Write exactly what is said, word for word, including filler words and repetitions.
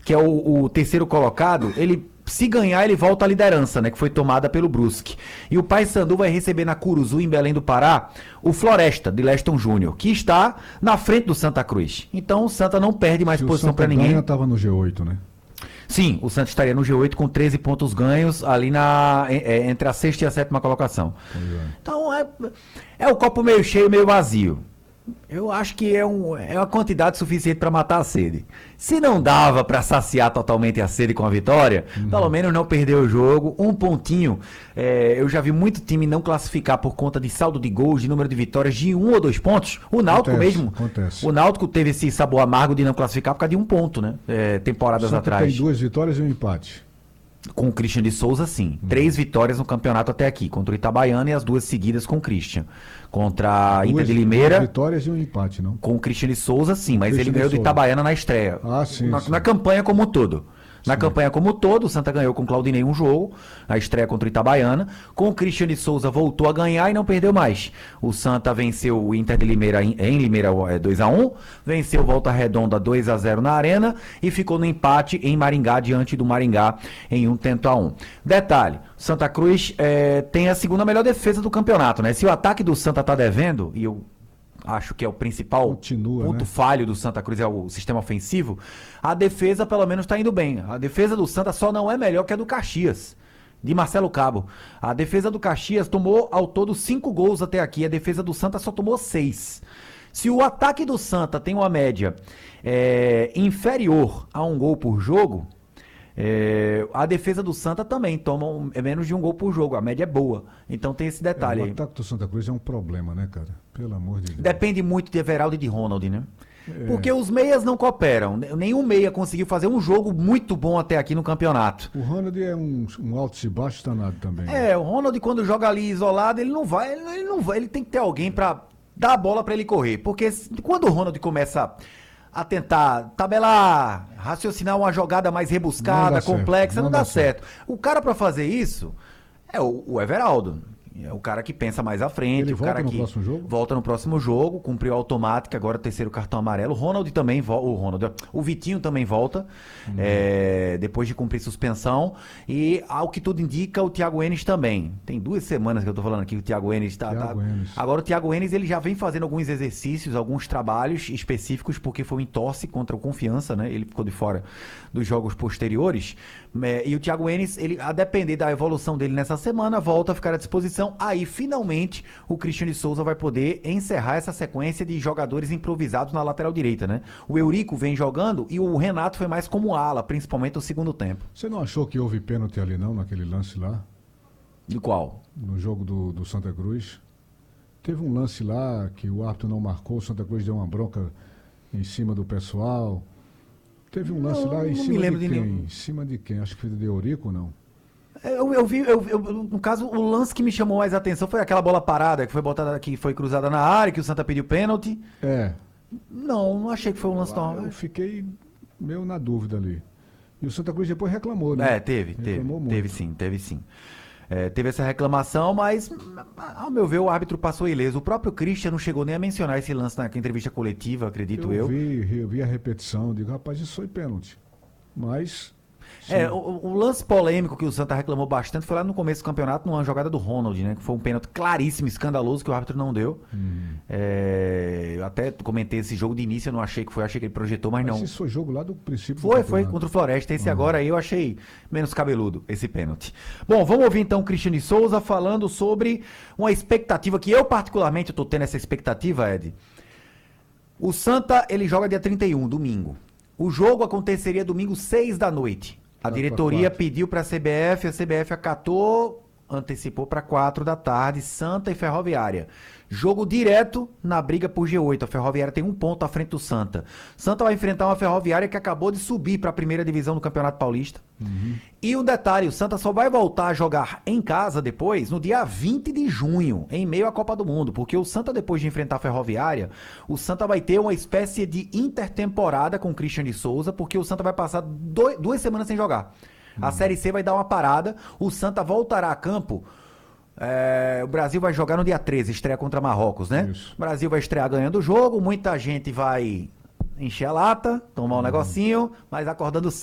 que é o, o terceiro colocado, ele, se ganhar, ele volta à liderança, né? Que foi tomada pelo Brusque. E o Paysandu vai receber na Curuzu, em Belém do Pará, o Floresta, de Leston Júnior, que está na frente do Santa Cruz. Então o Santa não perde mais Se posição para ninguém. ninguém. O Santa estava no G oito, né? Sim, o Santa estaria no G oito com treze pontos ganhos, ali na, é, entre a sexta e a sétima colocação. É. Então é, é o copo meio cheio, meio vazio. Eu acho que é, um, é uma quantidade suficiente para matar a sede. Se não dava para saciar totalmente a sede com a vitória, uhum. pelo menos não perder o jogo. Um pontinho. É, eu já vi muito time não classificar por conta de saldo de gols, de número de vitórias, de um ou dois pontos. O Náutico acontece, mesmo. Acontece. O Náutico teve esse sabor amargo de não classificar por causa de um ponto, né? É, temporadas Santa atrás. Tem duas vitórias e um empate. Com o Christian de Souza, sim. Uhum. Três vitórias no campeonato até aqui. Contra o Itabaiana e as duas seguidas com o Christian. Contra a Inter de Limeira. Duas vitórias e um empate, não? Com o Christian de Souza, sim. Mas Christian ele ganhou do Itabaiana na estreia. Ah, sim. Na, sim. na campanha como um todo. Na Sim. campanha como um todo, o Santa ganhou com o Claudinei um jogo, na estreia contra o Itabaiana. Com o Christian de Souza voltou a ganhar e não perdeu mais. O Santa venceu o Inter de Limeira em, em Limeira dois a um, venceu Volta Redonda dois a zero na Arena e ficou no empate em Maringá, diante do Maringá, em um tento a um. Detalhe, Santa Cruz é, tem a segunda melhor defesa do campeonato, né? Se o ataque do Santa tá devendo, e eu acho que é o principal Continua, ponto né? falho do Santa Cruz, é o sistema ofensivo, a defesa pelo menos está indo bem. A defesa do Santa só não é melhor que a do Caxias, de Marcelo Cabo. A defesa do Caxias tomou ao todo cinco gols até aqui, a defesa do Santa só tomou seis. Se o ataque do Santa tem uma média é, inferior a um gol por jogo, É, a defesa do Santa também toma um, é menos de um gol por jogo, a média é boa. Então tem esse detalhe é, o aí. O ataque do Santa Cruz é um problema, né, cara? Pelo amor de Deus. Depende muito de Everaldo e de Ronald, né? É. Porque os meias não cooperam. Nenhum meia conseguiu fazer um jogo muito bom até aqui no campeonato. O Ronald é um, um altos e baixos danado também. É, né? O Ronald quando joga ali isolado, ele não vai, ele, ele não vai, ele tem que ter alguém pra dar a bola pra ele correr. Porque quando o Ronald começa a tentar tabelar, raciocinar uma jogada mais rebuscada, não complexa, certo, não, não dá, dá certo. certo. O cara pra fazer isso é o, o Everaldo. É o cara que pensa mais à frente. Ele o volta cara no que próximo jogo? Volta no próximo jogo, cumpriu a automática, agora terceiro cartão amarelo. O Ronald também volta. O Ronald, o Vitinho também volta, hum. é, depois de cumprir suspensão. E, ao que tudo indica, o Thiago Enes também. Tem duas semanas que eu tô falando aqui, o Thiago Enes tá. Thiago tá... Enes. Agora o Thiago Enes ele já vem fazendo alguns exercícios, alguns trabalhos específicos, porque foi um entorse contra o Confiança, né? Ele ficou de fora dos jogos posteriores. É, e o Thiago Enes, ele, a depender da evolução dele nessa semana, volta a ficar à disposição. Aí, finalmente, o Christian de Souza vai poder encerrar essa sequência de jogadores improvisados na lateral direita, né? O Eurico vem jogando e o Renato foi mais como ala, principalmente no segundo tempo. Você não achou que houve pênalti ali, não, naquele lance lá? De qual? No jogo do, do Santa Cruz. Teve um lance lá que o árbitro não marcou, o Santa Cruz deu uma bronca em cima do pessoal. Teve um lance não, lá em não cima me lembro de de quem? nenhum. Em cima de quem? Acho que foi de Eurico, não? Eu, eu vi, eu, eu, no caso, o lance que me chamou mais a atenção foi aquela bola parada que foi botada, que foi cruzada na área, que o Santa pediu pênalti. É. Não, não achei que foi um lance Lá tão... Eu fiquei meio na dúvida ali. E o Santa Cruz depois reclamou, né? É, teve, teve, Reclamou teve muito. sim, teve sim. É, teve essa reclamação, mas, ao meu ver, o árbitro passou ileso. O próprio Christian não chegou nem a mencionar esse lance na entrevista coletiva, acredito eu. Eu vi, eu vi a repetição, digo, rapaz, isso foi pênalti. Mas... É, o, o lance polêmico que o Santa reclamou bastante foi lá no começo do campeonato, numa jogada do Ronald, né? Que foi um pênalti claríssimo, escandaloso, que o árbitro não deu. Hum. É, eu até comentei esse jogo de início, eu não achei que foi, achei que ele projetou, mas, Mas não. isso foi jogo lá do princípio Foi, do foi, contra o Floresta. Esse Uhum. agora aí eu achei menos cabeludo, esse pênalti. Bom, vamos ouvir então o Cristiane Souza falando sobre uma expectativa que eu particularmente tô tendo essa expectativa, Ed. O Santa, ele joga dia trinta e um, domingo. O jogo aconteceria domingo, seis da noite. A diretoria pediu para a C B F, a C B F acatou, antecipou para quatro da tarde, Santa e Ferroviária. Jogo direto na briga por G oito. A Ferroviária tem um ponto à frente do Santa. Santa vai enfrentar uma Ferroviária que acabou de subir para a primeira divisão do Campeonato Paulista. Uhum. E um detalhe, o Santa só vai voltar a jogar em casa depois, no dia vinte de junho, em meio à Copa do Mundo. Porque o Santa, depois de enfrentar a Ferroviária, o Santa vai ter uma espécie de intertemporada com o Christian de Souza, porque o Santa vai passar dois, duas semanas sem jogar. Uhum. A Série C vai dar uma parada, o Santa voltará a campo. É, o Brasil vai jogar no dia treze, estreia contra Marrocos, né? Isso. O Brasil vai estrear ganhando o jogo, muita gente vai encher a lata, tomar um negocinho, mas acordando cedo.